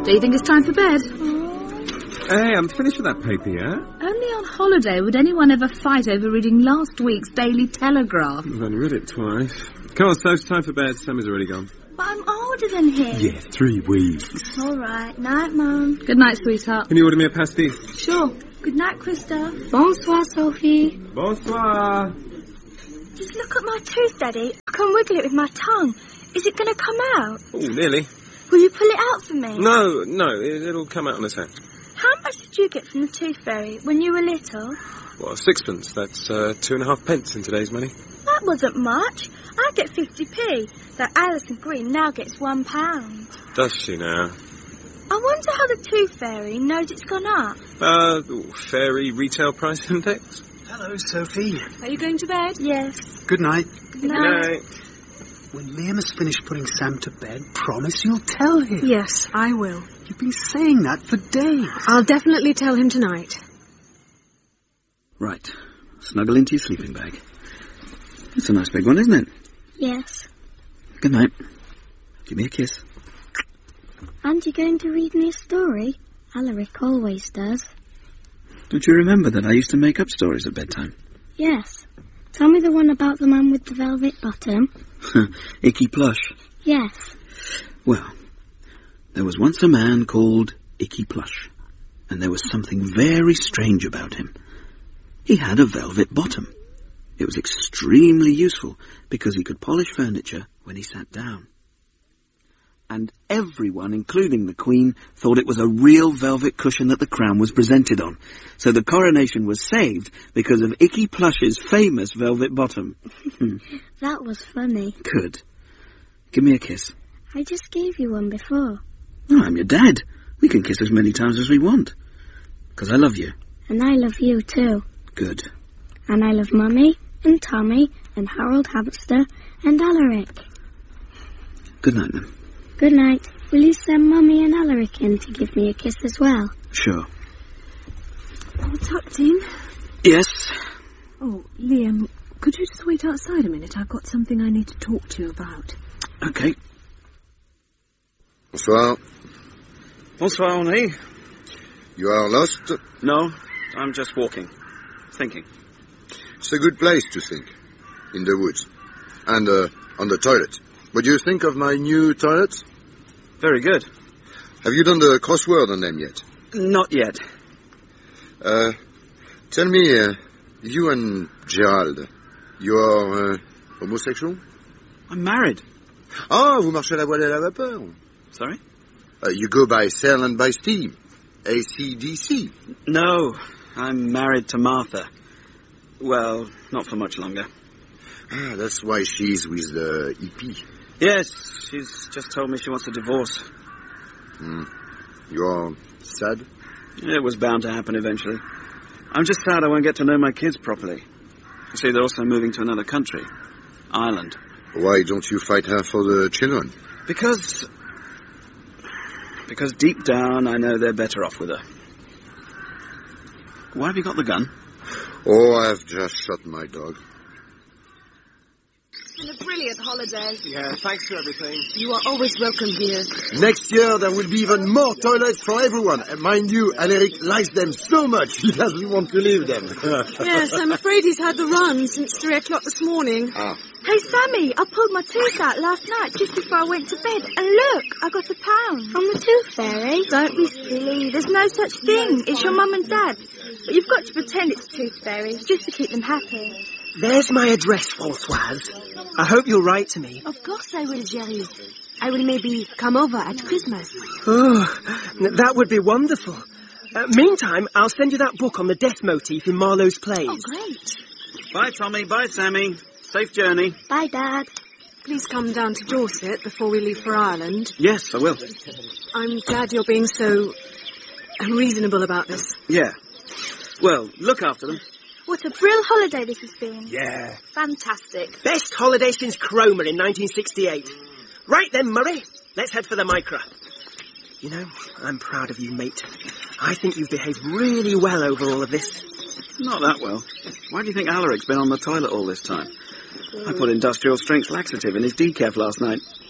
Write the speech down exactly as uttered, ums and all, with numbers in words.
Do you think it's time for bed? Hey, I'm finished with that paper, yeah? Only on holiday would anyone ever fight over reading last week's Daily Telegraph. I've only read it twice. Come on, Stokes, time for bed. Sammy's already gone. But I'm older than him. Yeah, three weeks. All right. Night, Mum. Good night, sweetheart. Can you order me a pasty? Sure. Good night, Krista. Bonsoir, Sophie. Bonsoir. Just look at my tooth, Daddy. I can wiggle it with my tongue. Is it going to come out? Oh, nearly. Will you pull it out for me? No, no, it, it'll come out on its own. How much did you get from the Tooth Fairy when you were little? Well, sixpence. That's uh, two and a half pence in today's money. That wasn't much. I get fifty p. Though Alison Green now gets one pound. Does she now? I wonder how the Tooth Fairy knows it's gone up. Uh, fairy retail price index? Hello, Sophie. Are you going to bed? Yes. Good night. Good night. Good night. When Liam has finished putting Sam to bed, promise you'll tell him. Yes, I will. You've been saying that for days. I'll definitely tell him tonight. Right. Snuggle into your sleeping bag. It's a nice big one, isn't it? Yes. Good night. Give me a kiss. Aren't you going to read me a story? Alaric always does. Don't you remember that I used to make up stories at bedtime? Yes. Tell me the one about the man with the velvet bottom. Icky Plush. Yes. Well, there was once a man called Icky Plush, and there was something very strange about him. He had a velvet bottom. It was extremely useful because he could polish furniture when he sat down. And everyone, including the Queen, thought it was a real velvet cushion that the crown was presented on. So the coronation was saved because of Icky Plush's famous velvet bottom. That was funny. Good. Give me a kiss. I just gave you one before. Oh, I'm your dad. We can kiss as many times as we want. Because I love you. And I love you too. Good. And I love Mummy and Tommy and Harold Hamster and Alaric. Good night, then. Good night. Will you send Mummy and Alaric in to give me a kiss as well? Sure. What's up, Dean? Yes? Oh, Liam, could you just wait outside a minute? I've got something I need to talk to you about. Okay. Bonsoir. Bonsoir, Henri. You are lost? No, I'm just walking. Thinking. It's a good place to think. In the woods. And uh, on the toilet. What do you think of my new toilets? Very good. Have you done the crossword on them yet? Not yet. Uh, tell me, uh, you and Gerald, you are uh, homosexual? I'm married. Ah, vous marchez à la voile et à la vapeur. Sorry? Uh, you go by sail and by steam. A C D C. No, I'm married to Martha. Well, not for much longer. Ah, that's why she's with the E P. Yes, she's just told me she wants a divorce. Hmm. You're sad? It was bound to happen eventually. I'm just sad I won't get to know my kids properly. You see, they're also moving to another country. Ireland. Why don't you fight her for the children? Because... Because deep down I know they're better off with her. Why have you got the gun? Oh, I've just shot my dog. It's been a brilliant holiday. Yeah, thanks for everything. You are always welcome here. Next year there will be even more toilets for everyone. And mind you, Alaric likes them so much he doesn't want to leave them. Yes, I'm afraid he's had the run since three o'clock this morning. Ah. Hey, Sammy, I pulled my tooth out last night just before I went to bed. And look, I got a pound. From the Tooth Fairy? Don't be silly. There's no such thing. It's your mum and dad. But you've got to pretend it's Tooth Fairy just to keep them happy. There's my address, Françoise. I hope you'll write to me. Of course I will, Jerry. I will maybe come over at Christmas. Oh, that would be wonderful. Uh, meantime, I'll send you that book on the death motif in Marlowe's plays. Oh, great. Bye, Tommy. Bye, Sammy. Safe journey. Bye, Dad. Please come down to Dorset before we leave for Ireland. Yes, I will. I'm glad you're being so unreasonable about this. Yeah. Well, look after them. What a brill holiday this has been. Yeah. Fantastic. Best holiday since Cromer in nineteen sixty-eight. Right then, Murray. Let's head for the Micra. You know, I'm proud of you, mate. I think you've behaved really well over all of this. Not that well. Why do you think Alaric's been on the toilet all this time? I put industrial strength laxative in his decaf last night.